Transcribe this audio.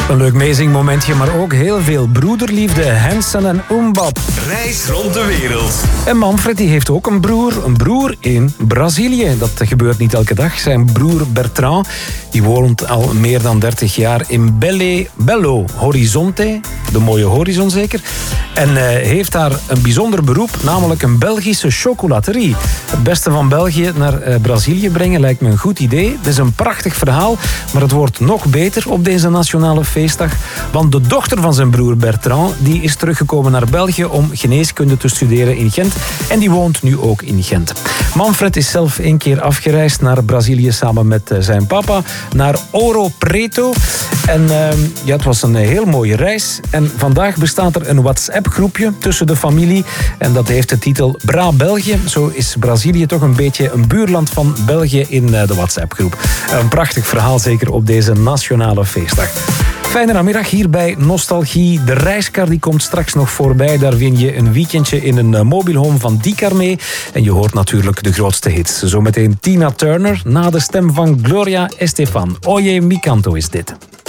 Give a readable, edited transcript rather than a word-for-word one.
Een leuk meezingmomentje, maar ook heel veel broederliefde. Hansen en Umbap. Reis rond de wereld. En Manfred die heeft ook een broer in Brazilië. Dat gebeurt niet elke dag. Zijn broer Bertrand die woont al meer dan 30 jaar in Belo Horizonte. De mooie horizon zeker. En heeft daar een bijzonder beroep, namelijk een Belgische chocolaterie. Het beste van België naar Brazilië brengen lijkt me een goed idee. Het is een prachtig verhaal, maar het wordt nog beter op deze nationale feestdag. Want de dochter van zijn broer Bertrand die is teruggekomen naar België om geneeskunde te studeren in Gent. En die woont nu ook in Gent. Manfred is zelf 1 keer afgereisd naar Brazilië samen met zijn papa. Naar Ouro Preto. En het was een heel mooie reis. En vandaag bestaat er een WhatsApp-groepje tussen de familie. En dat heeft de titel Bra België. Zo is Brazilië toch een beetje een buurland van België in de WhatsApp-groep. Een prachtig verhaal zeker op deze nationale feestdag. Fijne namiddag hier bij Nostalgie. De reiskar die komt straks nog voorbij. Daar win je een weekendje in een mobile home van Dicar mee. En je hoort natuurlijk de grootste hits. Zometeen Tina Turner na de stem van Gloria Estefan. Oye mi canto is dit.